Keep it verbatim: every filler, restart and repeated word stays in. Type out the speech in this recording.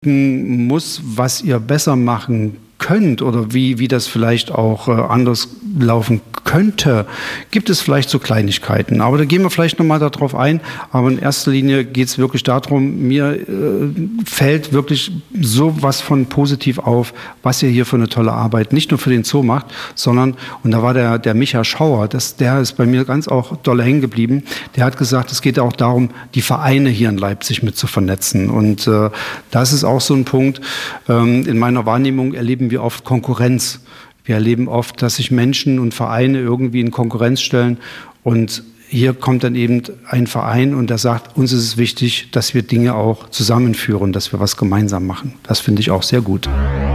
muss, was ihr besser machen könnt oder wie, wie das vielleicht auch äh, anders laufen könnte, gibt es vielleicht so Kleinigkeiten. Aber da gehen wir vielleicht nochmal darauf ein. Aber in erster Linie geht es wirklich darum, mir äh, fällt wirklich so was von positiv auf, was ihr hier für eine tolle Arbeit nicht nur für den Zoo macht, sondern, und da war der, der Micha Schauer, das, der ist bei mir ganz auch doll hängen geblieben, der hat gesagt, es geht auch darum, die Vereine hier in Leipzig mit zu vernetzen. Und äh, das ist auch so ein Punkt, ähm, in meiner Wahrnehmung erleben wir oft Konkurrenz. Wir erleben oft, dass sich Menschen und Vereine irgendwie in Konkurrenz stellen. Und hier kommt dann eben ein Verein und der sagt, uns ist es wichtig, dass wir Dinge auch zusammenführen, dass wir was gemeinsam machen. Das finde ich auch sehr gut.